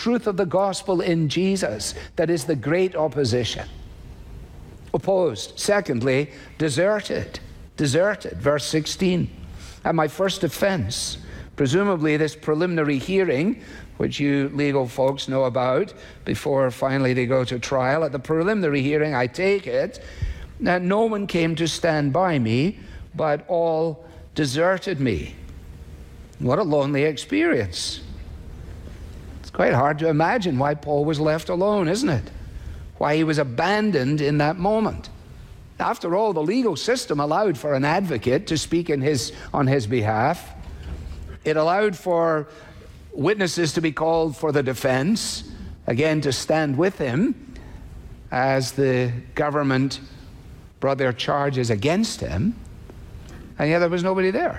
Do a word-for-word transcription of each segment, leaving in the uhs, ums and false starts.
truth of the gospel in Jesus that is the great opposition. Opposed. Secondly, deserted. Deserted. Verse sixteen. At my first offense, presumably this preliminary hearing, which you legal folks know about before finally they go to trial. At the preliminary hearing, I take it, that no one came to stand by me, but all deserted me. What a lonely experience. It's quite hard to imagine why Paul was left alone, isn't it? Why he was abandoned in that moment. After all, the legal system allowed for an advocate to speak in his, on his behalf. It allowed for witnesses to be called for the defense, again to stand with him as the government brought their charges against him, and yet there was nobody there.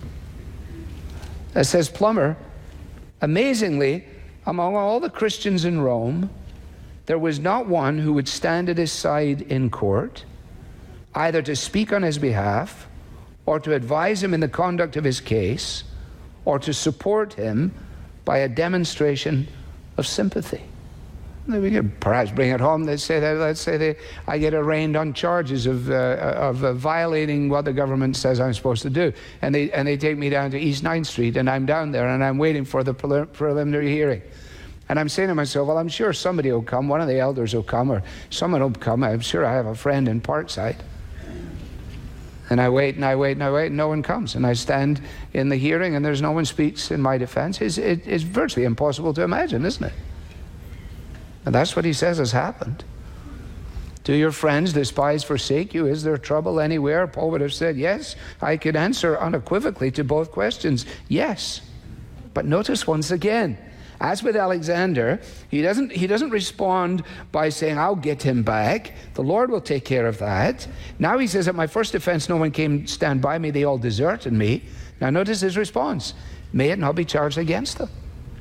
As says Plummer, amazingly, among all the Christians in Rome, there was not one who would stand at his side in court, either to speak on his behalf, or to advise him in the conduct of his case, or to support him by a demonstration of sympathy. We could perhaps bring it home. Let's say that. Let's say that I get arraigned on charges of uh, of uh, violating what the government says I'm supposed to do, and they and they take me down to East ninth Street, and I'm down there, and I'm waiting for the prelim- preliminary hearing, and I'm saying to myself, well, I'm sure somebody will come. One of the elders will come, or someone will come. I'm sure I have a friend in Parkside. And I wait and I wait and I wait and no one comes. And I stand in the hearing and there's no one speaks in my defense. It's, it, it's virtually impossible to imagine, isn't it? And that's what he says has happened. Do your friends despise, forsake you? Is there trouble anywhere? Paul would have said, yes. I could answer unequivocally to both questions, yes. But notice once again, as with Alexander, he doesn't, he doesn't respond by saying, I'll get him back. The Lord will take care of that. Now he says, at my first offense, no one came to stand by me. They all deserted me. Now notice his response. May it not be charged against them.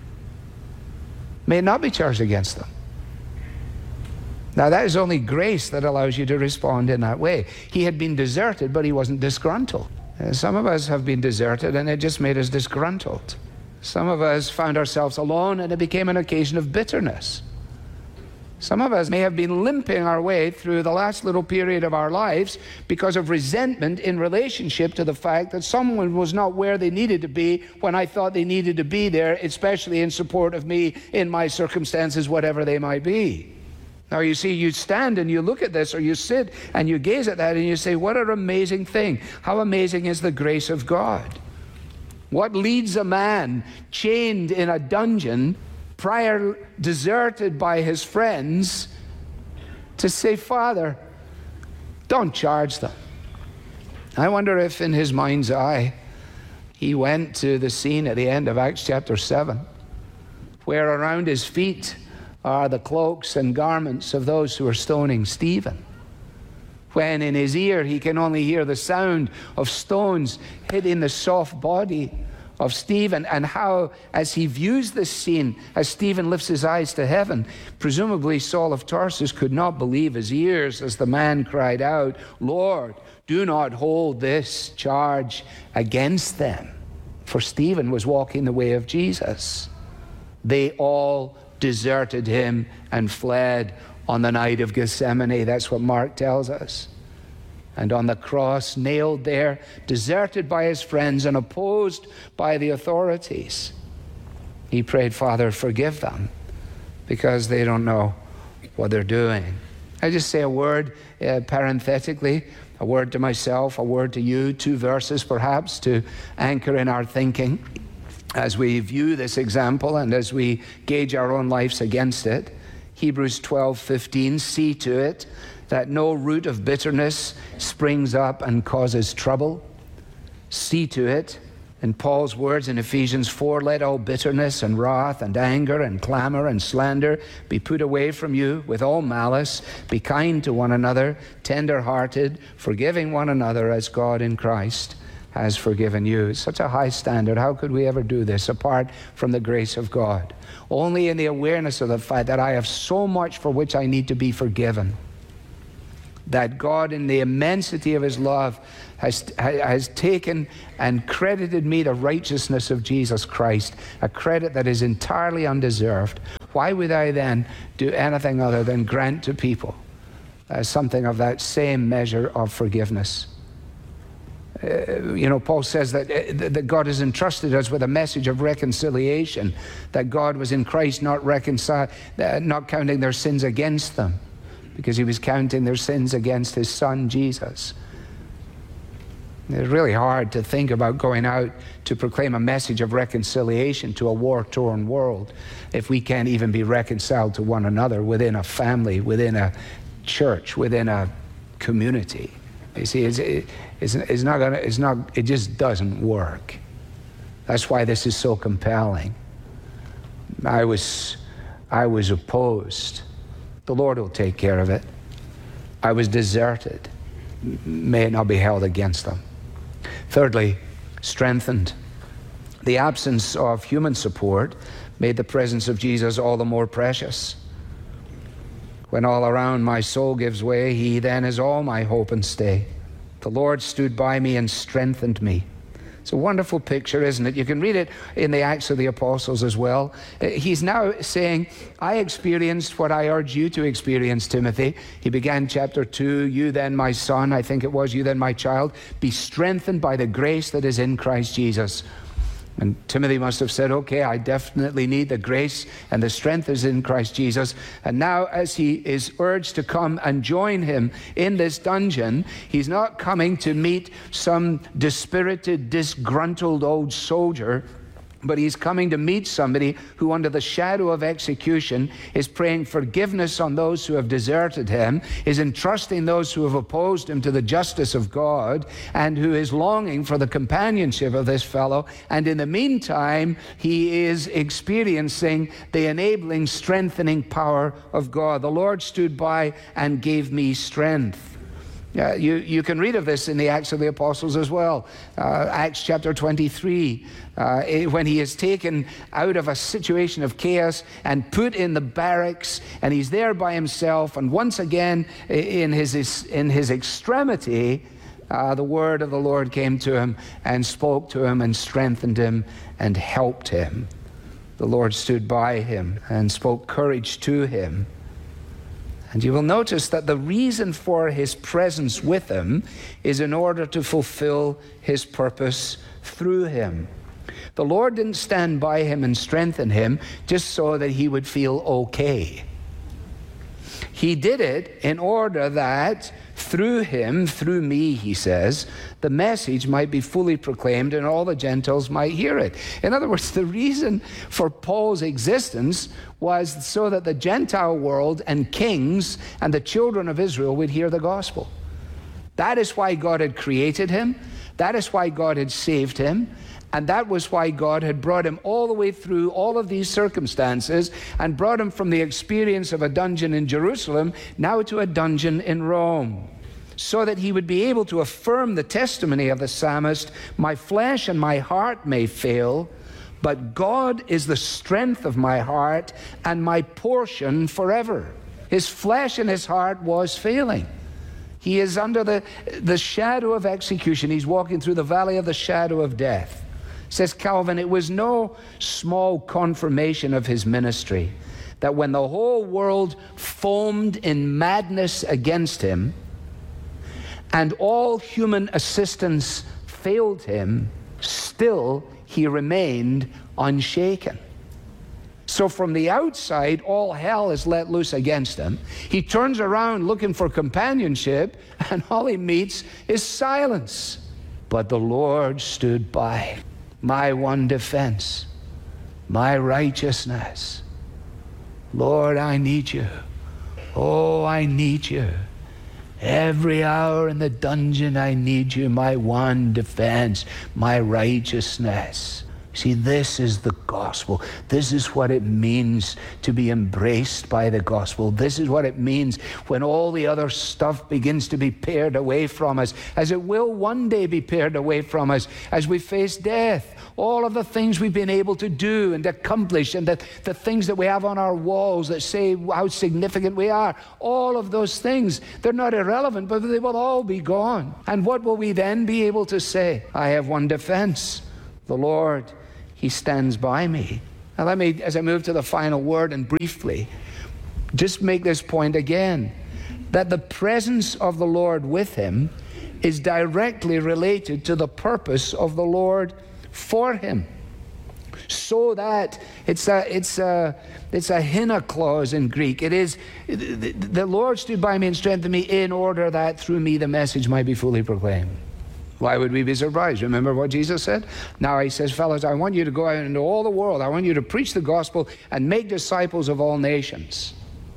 May it not be charged against them. Now that is only grace that allows you to respond in that way. He had been deserted, but he wasn't disgruntled. Uh, some of us have been deserted, and it just made us disgruntled. Some of us found ourselves alone, and it became an occasion of bitterness. Some of us may have been limping our way through the last little period of our lives because of resentment in relationship to the fact that someone was not where they needed to be when I thought they needed to be there, especially in support of me in my circumstances, whatever they might be. Now, you see, you stand and you look at this, or you sit and you gaze at that and you say, what an amazing thing. How amazing is the grace of God. What leads a man chained in a dungeon, prior deserted by his friends, to say, Father, don't charge them. I wonder if in his mind's eye, he went to the scene at the end of Acts chapter seven, where around his feet are the cloaks and garments of those who are stoning Stephen. When in his ear he can only hear the sound of stones hitting the soft body of Stephen, and how, as he views this scene, as Stephen lifts his eyes to heaven, presumably Saul of Tarsus could not believe his ears as the man cried out, Lord, do not hold this charge against them. For Stephen was walking the way of Jesus. They all deserted him and fled on the night of Gethsemane. That's what Mark tells us. And on the cross, nailed there, deserted by his friends and opposed by the authorities, he prayed, Father, forgive them, because they don't know what they're doing. I just say a word uh, parenthetically, a word to myself, a word to you, two verses perhaps to anchor in our thinking as we view this example and as we gauge our own lives against it. Hebrews twelve fifteen, see to it that no root of bitterness springs up and causes trouble. See to it, in Paul's words in Ephesians four, let all bitterness and wrath and anger and clamor and slander be put away from you with all malice. Be kind to one another, tender-hearted, forgiving one another as God in Christ has forgiven you. It's such a high standard. How could we ever do this apart from the grace of God? Only in the awareness of the fact that I have so much for which I need to be forgiven, that God in the immensity of his love has, has taken and credited me the righteousness of Jesus Christ, a credit that is entirely undeserved. why would I then do anything other than grant to people uh, something of that same measure of forgiveness? Uh, you know, Paul says that, uh, that God has entrusted us with a message of reconciliation, that God was in Christ not reconciled, uh, not counting their sins against them, because he was counting their sins against his Son, Jesus. It's really hard to think about going out to proclaim a message of reconciliation to a war-torn world if we can't even be reconciled to one another within a family, within a church, within a community. You see, it's, it's, it's not gonna, it's not, it just doesn't work. That's why this is so compelling. I was, I was opposed. The Lord will take care of it. I was deserted. May it not be held against them. Thirdly, strengthened. The absence of human support made the presence of Jesus all the more precious. When all around my soul gives way, he then is all my hope and stay. The Lord stood by me and strengthened me. It's a wonderful picture, isn't it? You can read it in the Acts of the Apostles as well. He's now saying, I experienced what I urge you to experience, Timothy. He began chapter two, you then my son, I think it was, you then my child, be strengthened by the grace that is in Christ Jesus. And Timothy must have said, okay, I definitely need the grace and the strength is in Christ Jesus. And now as he is urged to come and join him in this dungeon, he's not coming to meet some dispirited, disgruntled old soldier, but he's coming to meet somebody who under the shadow of execution is praying forgiveness on those who have deserted him, is entrusting those who have opposed him to the justice of God, and who is longing for the companionship of this fellow. And in the meantime, he is experiencing the enabling, strengthening power of God. The Lord stood by and gave me strength. Uh, you, you can read of this in the Acts of the Apostles as well. Uh, Acts chapter twenty-three, uh, when he is taken out of a situation of chaos and put in the barracks, and he's there by himself, and once again in his, in his extremity, uh, the word of the Lord came to him and spoke to him and strengthened him and helped him. The Lord stood by him and spoke courage to him. And you will notice that the reason for his presence with him is in order to fulfill his purpose through him. The Lord didn't stand by him and strengthen him just so that he would feel okay. He did it in order that through him, through me, he says, the message might be fully proclaimed and all the Gentiles might hear it. In other words, the reason for Paul's existence was so that the Gentile world and kings and the children of Israel would hear the gospel. That is why God had created him. That is why God had saved him. And that was why God had brought him all the way through all of these circumstances and brought him from the experience of a dungeon in Jerusalem now to a dungeon in Rome, so that he would be able to affirm the testimony of the psalmist, my flesh and my heart may fail, but God is the strength of my heart and my portion forever. His flesh and his heart was failing. He is under the, the shadow of execution. He's walking through the valley of the shadow of death. Says Calvin, it was no small confirmation of his ministry that when the whole world foamed in madness against him and all human assistance failed him, still he remained unshaken. So from the outside, all hell is let loose against him. He turns around looking for companionship, and all he meets is silence. But the Lord stood by. My one defense, my righteousness. Lord, I need you. Oh, I need you. Every hour in the dungeon, I need you, my one defense, my righteousness. See, this is the gospel. This is what it means to be embraced by the gospel. This is what it means when all the other stuff begins to be pared away from us, as it will one day be pared away from us as we face death. All of the things we've been able to do and accomplish, and the, the things that we have on our walls that say how significant we are, all of those things, they're not irrelevant, but they will all be gone. And what will we then be able to say? I have one defense. The Lord, He stands by me. Now let me, as I move to the final word and briefly, just make this point again, that the presence of the Lord with him is directly related to the purpose of the Lord for him. So that it's a it's a it's a hina clause in Greek. It is the, the Lord stood by me and strengthened me in order that through me the message might be fully proclaimed. Why would we be surprised? Remember what Jesus said? Now he says, fellows, I want you to go out into all the world. I want you to preach the gospel and make disciples of all nations.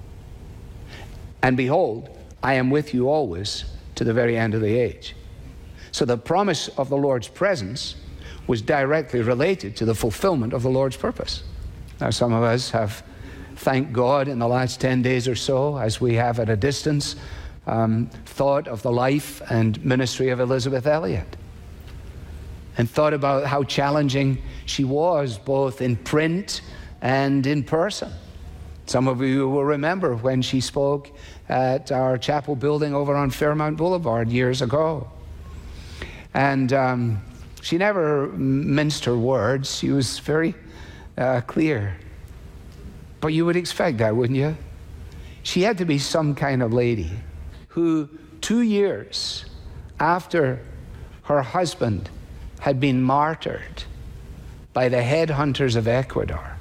And behold, I am with you always to the very end of the age. So the promise of the Lord's presence was directly related to the fulfillment of the Lord's purpose. Now some of us have, thank God, in the last ten days or so, as we have at a distance, um, thought of the life and ministry of Elisabeth Elliot, and thought about how challenging she was, both in print and in person. Some of you will remember when she spoke at our chapel building over on Fairmount Boulevard years ago. And um, she never minced her words. She was very uh, clear. But you would expect that, wouldn't you? She had to be some kind of lady who, two years after her husband had been martyred by the headhunters of Ecuador,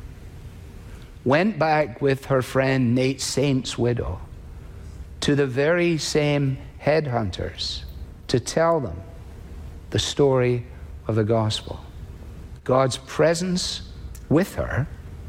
went back with her friend Nate Saint's widow to the very same headhunters to tell them the story of the gospel. God's presence with her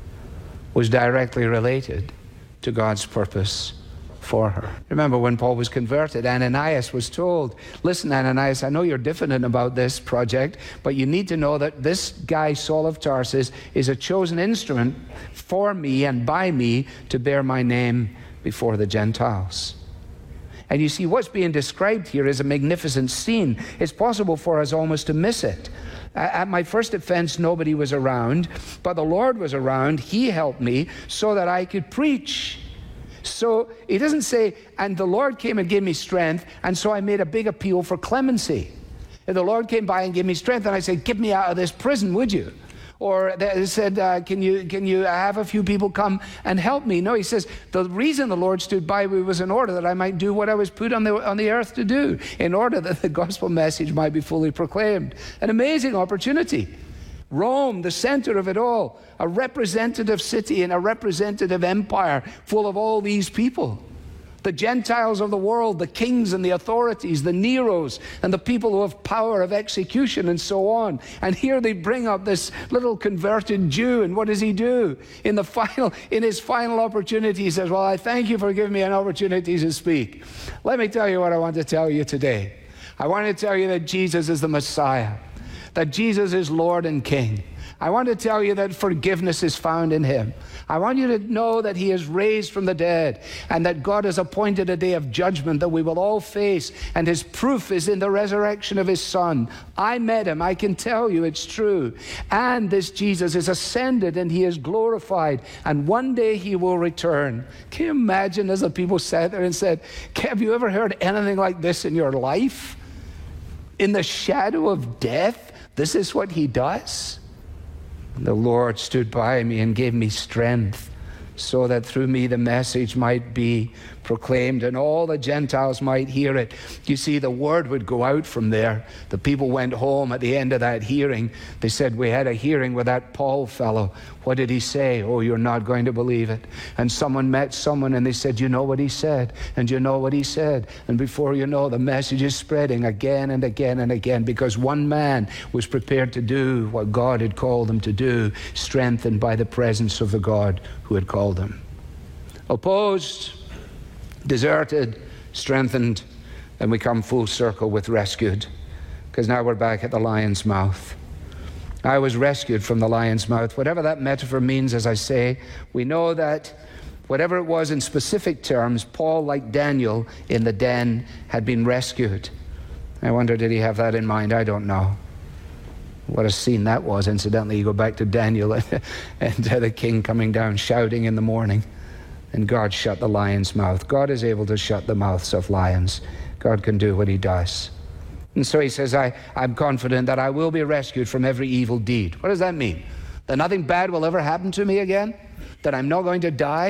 was directly related to God's purpose for her. Remember when Paul was converted, Ananias was told, listen, Ananias, I know you're diffident about this project, but you need to know that this guy, Saul of Tarsus, is a chosen instrument for me and by me to bear my name before the Gentiles. And you see, what's being described here is a magnificent scene. It's possible for us almost to miss it. At my first offense, nobody was around, but the Lord was around. He helped me so that I could preach. So he doesn't say, and the Lord came and gave me strength, and so I made a big appeal for clemency. And the Lord came by and gave me strength, and I said, get me out of this prison, would you? Or they said, uh, can you can you have a few people come and help me? No, he says, the reason the Lord stood by me was in order that I might do what I was put on the, on the earth to do, in order that the gospel message might be fully proclaimed. An amazing opportunity. Rome, the center of it all, a representative city and a representative empire full of all these people. The Gentiles of the world, the kings and the authorities, the Neros and the people who have power of execution and so on. And here they bring up this little converted Jew, and what does he do? In the final, in his final opportunity, he says, well, I thank you for giving me an opportunity to speak. Let me tell you what I want to tell you today. I want to tell you that Jesus is the Messiah, that Jesus is Lord and King. I want to tell you that forgiveness is found in him. I want you to know that he is raised from the dead and that God has appointed a day of judgment that we will all face, and his proof is in the resurrection of his Son. I met him. I can tell you it's true. And this Jesus is ascended and he is glorified, and one day he will return. Can you imagine as the people sat there and said, have you ever heard anything like this in your life? In the shadow of death, this is what he does? The Lord stood by me and gave me strength so that through me the message might be proclaimed and all the Gentiles might hear it. You see, the word would go out from there. The people went home at the end of that hearing. They said, we had a hearing with that Paul fellow. What did he say? Oh, you're not going to believe it. And someone met someone and they said, you know what he said? And you know what he said? And before you know, the message is spreading again and again and again, because one man was prepared to do what God had called him to do, strengthened by the presence of the God who had called him. Opposed, deserted, strengthened, then we come full circle with rescued, because now we're back at the lion's mouth. I was rescued from the lion's mouth. Whatever that metaphor means, as I say, we know that whatever it was in specific terms, Paul, like Daniel in the den, had been rescued. I wonder, did he have that in mind? I don't know. What a scene that was. Incidentally, you go back to Daniel and, and uh, the king coming down shouting in the morning, and God shut the lion's mouth. God is able to shut the mouths of lions. God can do what he does. And so he says, I, I'm confident that I will be rescued from every evil deed. What does that mean? that nothing bad will ever happen to me again, that I'm not going to die.